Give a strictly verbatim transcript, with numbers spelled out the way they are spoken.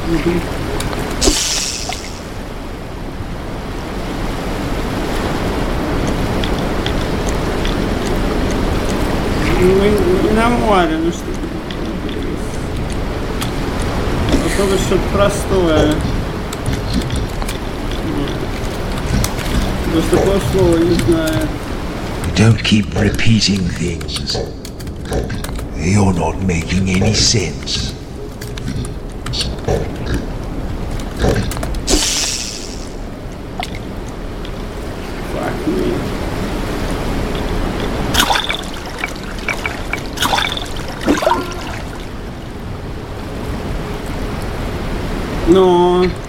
Угу. Мы на море, ну что. Особо что-то простое. Просто полслова не знаю. Don't keep repeating things. You're not making any sense. Fuck me. Ну.